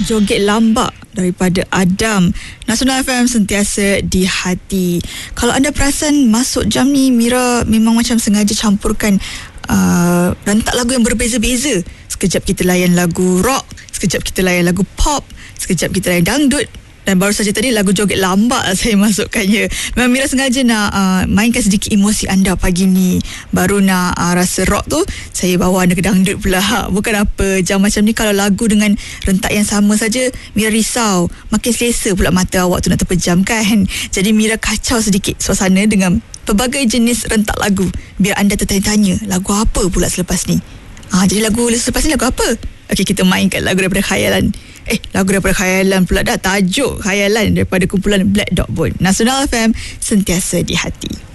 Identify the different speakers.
Speaker 1: Joget Lambak daripada Adam. Nasional FM sentiasa di hati. Kalau anda perasan masuk jam ni, Mira memang macam sengaja campurkan rentak lagu yang berbeza-beza. Sekejap kita layan lagu rock, sekejap kita layan lagu pop, sekejap kita layan dangdut. Dan baru saja tadi lagu Joget Lambak saya masukkannya. Memang Mira sengaja nak mainkan sedikit emosi anda pagi ni. Baru nak rasa rock tu, saya bawa anda ke dangdut pula. Bukan apa, jam macam ni kalau lagu dengan rentak yang sama saja, Mira risau. Makin selesa pula mata awak tu nak terpejam kan. Jadi Mira kacau sedikit suasana dengan pelbagai jenis rentak lagu. Biar anda tertanya-tanya, lagu apa pula selepas ni? Jadi lagu selepas ni lagu apa? Okey, kita mainkan lagu daripada khayalan. Lagu daripada khayalan pula dah. Tajuk khayalan daripada kumpulan Black Dog Bone. Nasional FM sentiasa di hati.